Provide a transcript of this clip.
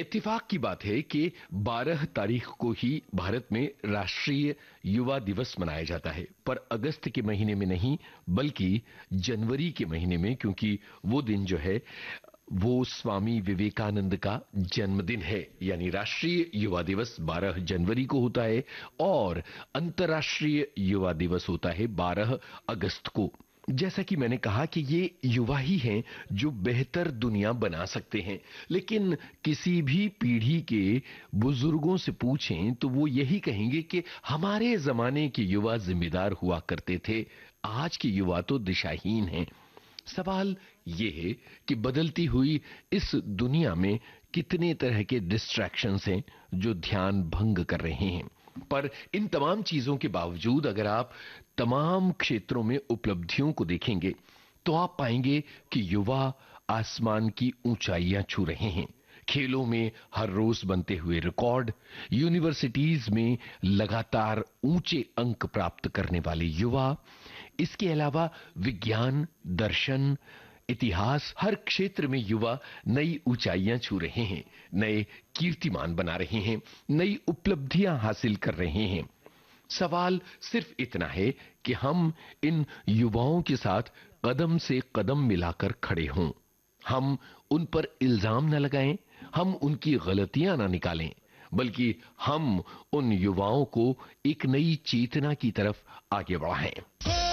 इत्तेफाक की बात है कि 12 तारीख को ही भारत में राष्ट्रीय युवा दिवस मनाया जाता है, पर अगस्त के महीने में नहीं बल्कि जनवरी के महीने में, क्योंकि वो दिन जो है वो स्वामी विवेकानंद का जन्मदिन है। यानी राष्ट्रीय युवा दिवस 12 जनवरी को होता है और अंतर्राष्ट्रीय युवा दिवस होता है 12 अगस्त को। जैसा कि मैंने कहा कि ये युवा ही हैं जो बेहतर दुनिया बना सकते हैं, लेकिन किसी भी पीढ़ी के बुजुर्गों से पूछें तो वो यही कहेंगे कि हमारे जमाने के युवा जिम्मेदार हुआ करते थे, आज के युवा तो दिशाहीन हैं। सवाल ये है कि बदलती हुई इस दुनिया में कितने तरह के डिस्ट्रैक्शंस हैं जो ध्यान भंग कर रहे हैं। पर इन तमाम चीजों के बावजूद अगर आप तमाम क्षेत्रों में उपलब्धियों को देखेंगे तो आप पाएंगे कि युवा आसमान की ऊंचाइयां छू रहे हैं। खेलों में हर रोज बनते हुए रिकॉर्ड, यूनिवर्सिटीज में लगातार ऊंचे अंक प्राप्त करने वाले युवा, इसके अलावा विज्ञान, दर्शन, इतिहास, हर क्षेत्र में युवा नई ऊंचाइयां छू रहे हैं, नए कीर्तिमान बना रहे हैं, नई उपलब्धियां हासिल कर रहे हैं। सवाल सिर्फ इतना है कि हम इन युवाओं के साथ कदम से कदम मिलाकर खड़े हों। हम उन पर इल्जाम न लगाएं, हम उनकी गलतियां ना निकालें, बल्कि हम उन युवाओं को एक नई चेतना की तरफ आगे बढ़ाएं।